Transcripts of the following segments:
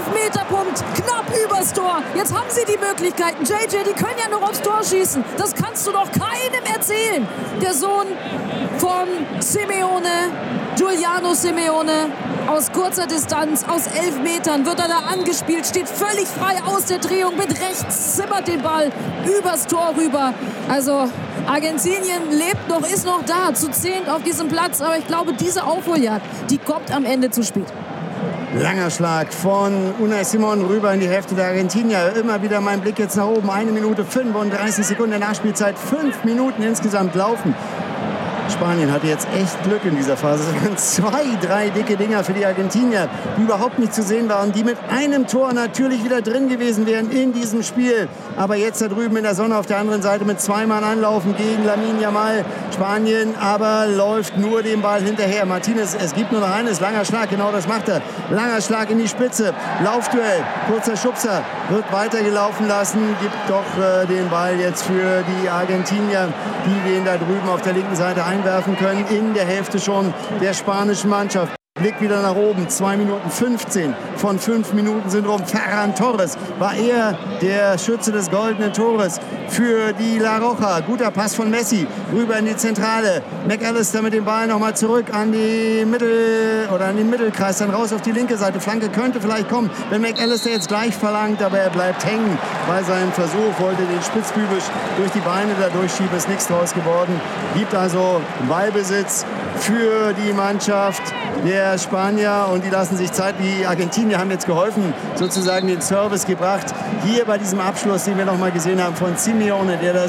Elfmeterpunkt, knapp übers Tor. Jetzt haben sie die Möglichkeiten. JJ, die können ja noch aufs Tor schießen. Das kannst du doch keinem erzählen. Der Sohn von Simeone, Giuliano Simeone, aus kurzer Distanz, aus 11 Metern wird er da angespielt, steht völlig frei aus der Drehung, mit rechts zimmert den Ball übers Tor rüber. Also Argentinien lebt noch, ist noch da, zu 10 auf diesem Platz. Aber ich glaube, diese Aufholjagd, die kommt am Ende zu spät. Langer Schlag von Unai Simon rüber in die Hälfte der Argentinier. Immer wieder mein Blick jetzt nach oben. 1 Minute 35 Sekunden der Nachspielzeit. 5 Minuten insgesamt laufen. Spanien hatte jetzt echt Glück in dieser Phase. Es waren 2, 3 dicke Dinger für die Argentinier, die überhaupt nicht zu sehen waren, die mit einem Tor natürlich wieder drin gewesen wären in diesem Spiel. Aber jetzt da drüben in der Sonne auf der anderen Seite mit 2 Mann anlaufen gegen Lamine Yamal. Spanien aber läuft nur den Ball hinterher. Martinez, es gibt nur noch eines. Langer Schlag, genau das macht er. Langer Schlag in die Spitze. Laufduell, kurzer Schubser, wird weitergelaufen lassen. Gibt doch den Ball jetzt für die Argentinier, die den da drüben auf der linken Seite einwerfen können. In der Hälfte schon der spanischen Mannschaft. Blick wieder nach oben. 2 Minuten 15 von 5 Minuten sind rum. Ferran Torres war eher der Schütze des goldenen Tores für die La Roja. Guter Pass von Messi rüber in die Zentrale. McAllister mit dem Ball nochmal zurück an den Mittelkreis, dann raus auf die linke Seite. Flanke könnte vielleicht kommen, wenn McAllister jetzt gleich verlangt, aber er bleibt hängen bei seinem Versuch, wollte den spitzbübisch durch die Beine da durchschieben, ist nichts draus geworden. Gibt also Ballbesitz für die Mannschaft der Spanier und die lassen sich Zeit. Die Argentinier haben jetzt geholfen, sozusagen den Service gebracht. Hier bei diesem Abschluss, den wir noch mal gesehen haben von Simeone, der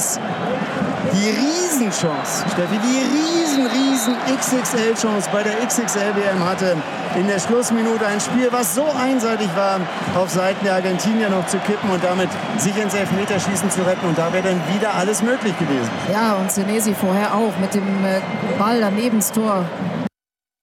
die Riesenchance, Steffi, die riesen XXL-Chance bei der XXL-WM hatte. In der Schlussminute ein Spiel, was so einseitig war, auf Seiten der Argentinier noch zu kippen und damit sich ins Elfmeterschießen zu retten. Und da wäre dann wieder alles möglich gewesen. Ja, und Senesi vorher auch mit dem Ball daneben ins Tor